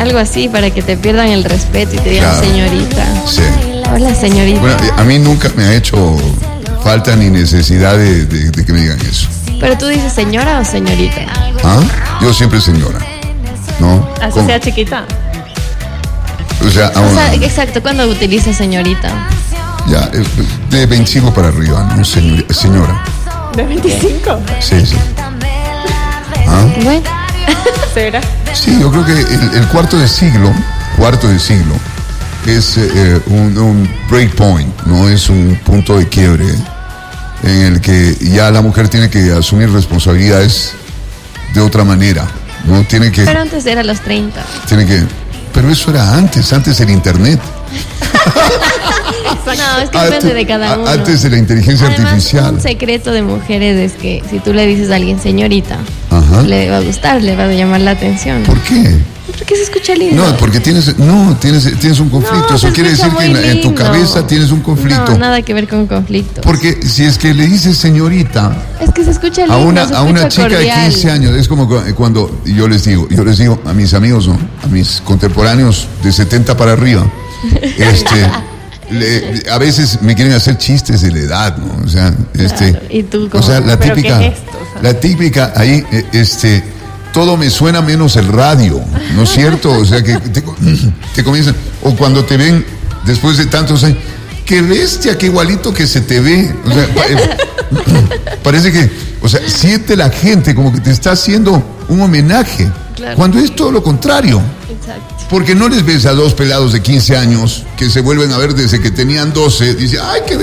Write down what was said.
algo así para que te pierdan el respeto y te digan señorita. Sí. Hola, señorita. Bueno, a mí nunca me ha hecho falta ni necesidad de que me digan eso. Pero tú dices señora o señorita. ¿Ah? Yo siempre señora, ¿no? Así ¿Cómo? sea chiquita. O sea, Exacto, ¿cuándo utilizas señorita? ya, de 25 para arriba, ¿no? Señora. ¿De 25? Sí. ¿Ah? Bueno, ¿Será? Sí, yo creo que el cuarto de siglo es un break point, no es un punto de quiebre en el que ya la mujer tiene que asumir responsabilidades de otra manera, no tiene que. pero antes era los 30. Pero eso era antes del internet. No, es que depende de cada uno. Antes de la inteligencia artificial. Un secreto de mujeres es que si tú le dices a alguien señorita, le va a gustar, le va a llamar la atención. ¿Por qué? Porque se escucha lindo. No, porque tienes un conflicto. No, eso quiere decir que en tu lindo. cabeza tienes un conflicto. No, nada que ver con conflicto. Porque si es que le dices señorita Es que se escucha lindo. a una chica cordial. de 15 años, es como cuando yo les digo a mis amigos, ¿no? A mis contemporáneos de 70 para arriba, a veces me quieren hacer chistes de la edad, ¿no? O sea, Claro, y tú como, o sea, ¿pero qué es esto? O sea, la típica ahí, todo me suena menos el radio, ¿no es cierto? O sea, que te comienzan, o cuando te ven después de tantos años, qué bestia, qué igualito que se te ve. O sea, parece que, o sea, siente la gente como que te está haciendo un homenaje, Claro. cuando es todo lo contrario. Exacto. Porque no les ves a dos pelados de 15 años que se vuelven a ver desde que tenían 12, dice, ay, qué